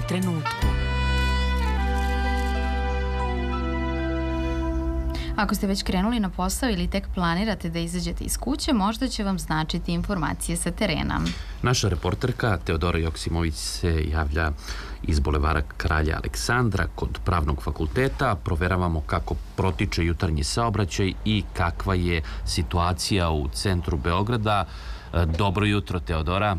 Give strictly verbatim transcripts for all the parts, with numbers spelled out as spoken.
trenutku. Ako ste već krenuli na posao ili tek planirate da izađete iz kuće, možda će vam značiti informacije sa terena. Naša reporterka Teodora Joksimović se javlja iz Bulevara Kralja Aleksandra kod Pravnog fakulteta. Proveravamo kako protiče jutarnji saobraćaj i kakva je situacija u centru Beograda. Dobro jutro, Teodora.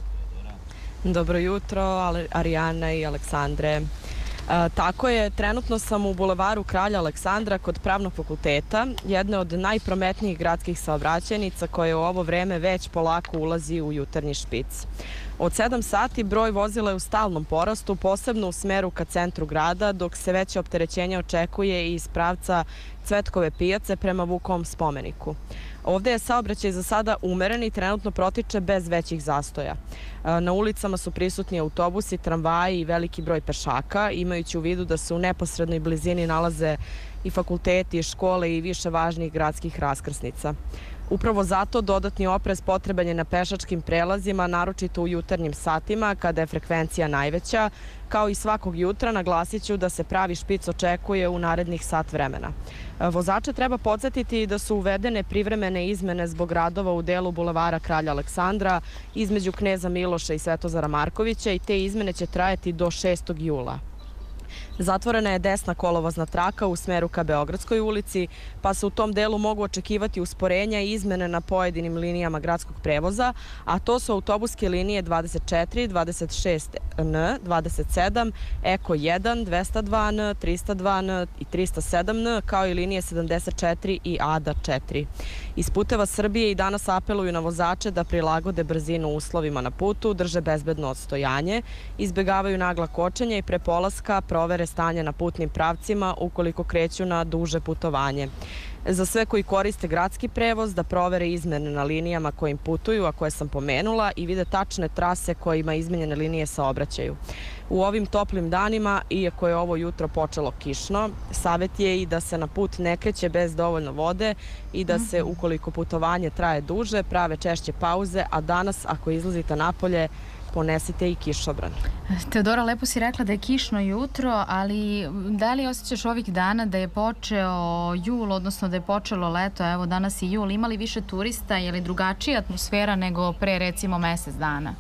Dobro jutro, Arijana i Aleksandre. E, tako je, trenutno sam u Bulevaru Kralja Aleksandra kod Pravnog fakulteta, jedne od najprometnijih gradskih saobraćajnica koje u ovo vreme već polako ulazi u jutarnji špic. Od sedam sati broj vozila je u stalnom porastu, posebno u smeru ka centru grada, dok se veće opterećenje očekuje i iz pravca Cvetkove pijace prema Vukovom spomeniku. Ovde je saobraćaj za sada umeren i trenutno protiče bez većih zastoja. Na ulicama su prisutni autobusi, tramvaji i veliki broj pešaka, imajući u vidu da se u neposrednoj blizini nalaze i fakulteti, škole i više važnih gradskih raskrsnica. Upravo zato dodatni oprez potreban je na pešačkim prelazima, naročito u jutarnjim satima, kada je frekvencija najveća. Kao i svakog jutra, naglasit ću da se pravi špic očekuje u narednih sat vremena. Vozače treba podsjetiti da su uvedene privremene izmene zbog radova u delu Bulevara Kralja Aleksandra između Kneza Miloša i Svetozara Markovića i te izmene će trajati do šestog jula. Zatvorena je desna kolovozna traka u smeru ka Beogradskoj ulici, pa se u tom delu mogu očekivati usporenja i izmene na pojedinim linijama gradskog prevoza, a to su autobuske linije dvadeset četiri, dvadeset šest N, dvadeset sedam, Eko jedan, dvesta dva N, trista dva N i trista sedam N, kao i linije sedamdeset četiri i Ada četiri. Iz Puteva Srbije i danas apeluju na vozače da prilagode brzinu uslovima na putu, drže bezbedno odstojanje, izbegavaju nagla kočenja i pre polaska provere stanje na putnim pravcima ukoliko kreću na duže putovanje. Za sve koji koriste gradski prevoz da provere izmene na linijama kojim putuju, a koje sam pomenula, i vide tačne trase kojima izmenjene linije saobraćaju. U ovim toplim danima, iako je ovo jutro počelo kišno, savjet je i da se na put ne kreće bez dovoljno vode i da se, ukoliko putovanje traje duže, prave češće pauze, a danas, ako izlazite napolje, ponesite i kišobran. Teodora, lepo si rekla da je kišno jutro, ali da li osjećaš ovih dana da je počeo jul, odnosno da je počelo leto, evo danas i jul, ima li više turista, je li drugačija atmosfera nego pre recimo mesec dana?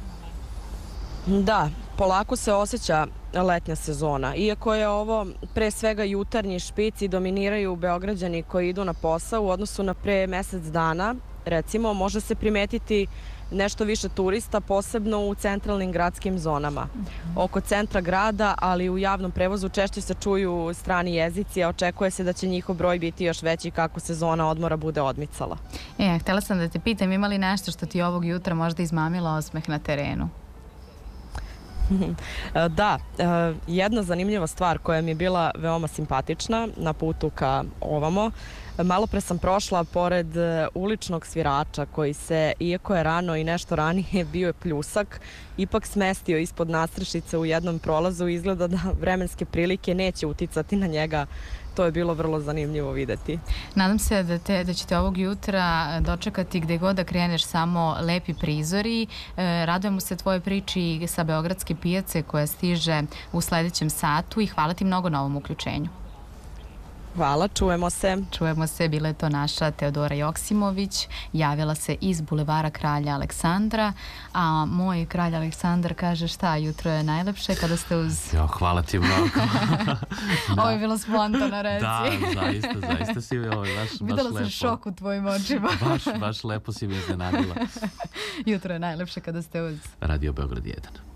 Da, polako se osjeća letnja sezona. Iako je ovo pre svega jutarnji špic i dominiraju Beograđani koji idu na posao u odnosu na pre mesec dana, recimo, može se primetiti nešto više turista, posebno u centralnim gradskim zonama. Oko centra grada, ali u javnom prevozu češće se čuju strani jezici, a očekuje se da će njihov broj biti još veći kako sezona odmora bude odmicala. E, htjela sam da te pitam, ima li nešto što ti ovog jutra možda izmamila osmeh na terenu? Da, jedna zanimljiva stvar koja mi je bila veoma simpatična na putu ka ovamo. Malo pre sam prošla pored uličnog svirača koji se, iako je rano i nešto ranije bio je pljusak, ipak smestio ispod nadstrešnice u jednom prolazu i izgleda da vremenske prilike neće uticati na njega. To je bilo vrlo zanimljivo videti. Nadam se da, te, da ćete ovog jutra dočekati gde god da kreneš samo lepi prizori. E, radujemo se tvoje priči sa Beogradske pijace koja stiže u sledećem satu i hvala ti mnogo na ovom uključenju. Hvala, čujemo se. Čujemo se, bila je to naša Teodora Joksimović, javila se iz Bulevara Kralja Aleksandra, a moj kralj Aleksandar kaže šta, jutro je najlepše kada ste uz... Jo, hvala ti mnogo. Da. Ovo je bilo spontano, reci. Da, zaista, zaista si mi ovo baš, baš lepo. Videla sam šok u tvojim očima. Baš, baš lepo si mi iznenadila. Jutro je najlepše kada ste uz... Radio Beograd jedan.